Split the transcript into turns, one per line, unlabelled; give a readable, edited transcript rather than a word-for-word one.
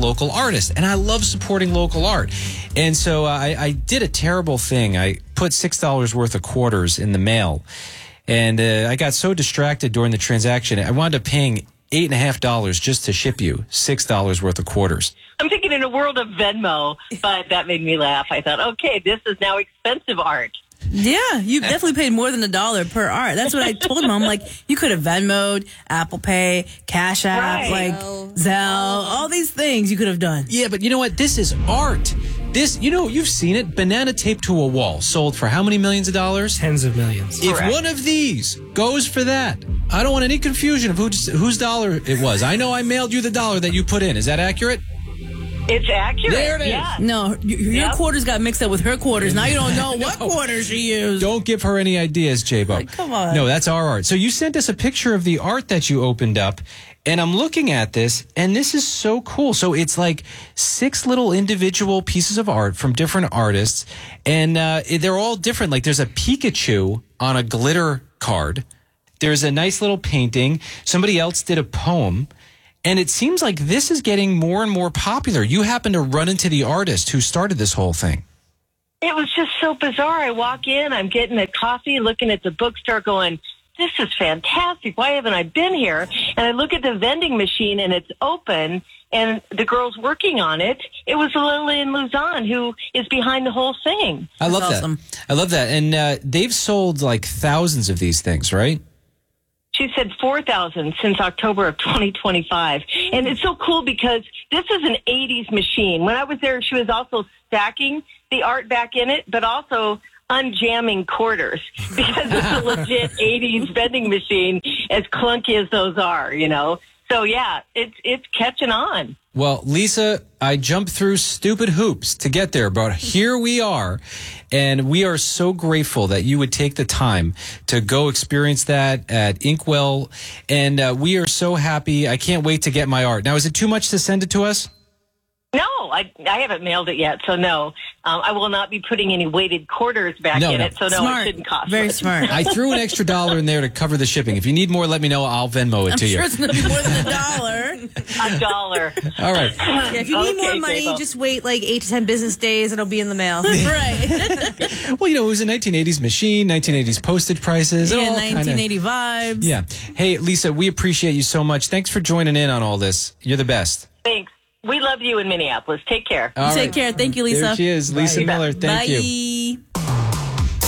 local artists. And I love supporting local art. And so I did a terrible thing. I put $6 worth of quarters in the mail. And I got so distracted during the transaction, I wound up paying $8.50 just to ship you $6 worth of quarters.
I'm thinking in a world of Venmo, but that made me laugh. I thought, okay, this is now expensive art.
Yeah, you definitely paid more than $1 per art. That's what I told him. I'm like, you could have Venmo'd, Apple Pay, Cash App,
Right.
Zelle, all these things you could have done.
Yeah, but you know what? This is art. This, you've seen it. Banana tape to a wall sold for how many millions of dollars?
Tens of millions.
If
Correct.
one of these goes for that, I don't want any confusion of whose dollar it was. I know I mailed you the dollar that you put in. Is that accurate?
It's accurate.
There it is.
Yeah.
No, your
Yep.
quarters got mixed up with her quarters. Now you don't know what quarters she used.
Don't give her any ideas, J-Bo.
Come on.
No, that's our art. So you sent us a picture of the art that you opened up, and I'm looking at this, and this is so cool. So it's like 6 little individual pieces of art from different artists, and they're all different. Like there's a Pikachu on a glitter card. There's a nice little painting. Somebody else did a poem. And it seems like this is getting more and more popular. You happen to run into the artist who started this whole thing.
It was just so bizarre. I walk in, I'm getting a coffee, looking at the bookstore going, this is fantastic. Why haven't I been here? And I look at the vending machine and it's open and the girl's working on it. It was Lillian Luzon who is behind the whole thing.
I love
That's
that.
awesome.
I love that. And they've sold like thousands of these things, right?
She said 4,000 since October of 2025. And it's so cool because this is an 80s machine. When I was there, she was also stacking the art back in it, but also unjamming quarters because it's a legit 80s vending machine, as clunky as those are, So, yeah, it's catching on.
Well, Lisa, I jumped through stupid hoops to get there, but here we are. And we are so grateful that you would take the time to go experience that at Inkwell. And we are so happy. I can't wait to get my art. Now, is it too much to send it to us?
No, I haven't mailed it yet, so no. I will not be putting any weighted quarters back in it, so no,
Smart.
it shouldn't cost
Very
much.
smart.
I threw an extra $1 in there to cover the shipping. If you need more, let me know. I'll Venmo it
I'm
to
sure
you.
it's going to be more than $1.
$1.
All right.
Yeah, if you need more
Okay,
money,
J-Bo.
just wait like 8 to 10 business days. It'll be in the mail.
Right.
Well, it was a 1980s machine, 1980s postage prices. it
Yeah,
all kinda-
1980 vibes.
Yeah. Hey, Lisa, we appreciate you so much. Thanks for joining in on all this. You're the best.
Thanks. We love you in Minneapolis. Take care.
All
Take
right.
care. Thank you, Lisa.
There she is, Lisa
Bye.
Miller. Thank
Bye.
you.